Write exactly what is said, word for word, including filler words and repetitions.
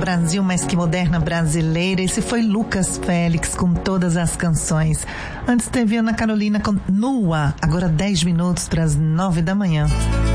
Brasil, mas que moderna brasileira. Esse foi Lucas Félix com todas as canções. Antes teve Ana Carolina com Nua, agora dez minutos para as nove da manhã.